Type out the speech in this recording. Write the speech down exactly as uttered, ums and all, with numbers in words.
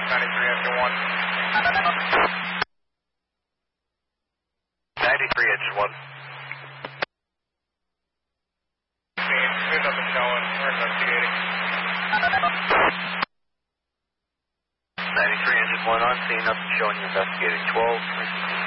ninety-three engine one. ninety-three engine one. There's nothing showing. We're investigating. ninety-three engine one on scene, nothing showing, you investigating. twelve,